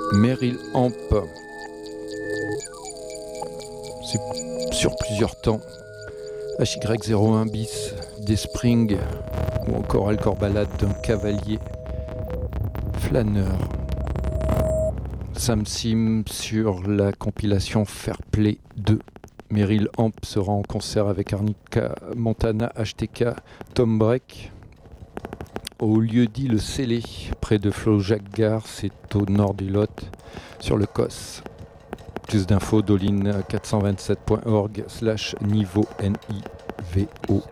Meryl Amp. C'est sur plusieurs temps. HY01 bis, des Springs, ou encore Alcor Ballade d'un cavalier flâneur. Sam Sim sur la compilation Fair Play 2. Meryl Amp sera en concert avec Arnica Montana, HTK, Tom Breck au lieu-dit Le Scellé, près de Flaujac-Gare, c'est au nord du Lot, sur le COS. Plus d'infos, doline427.org/niveau NIVO.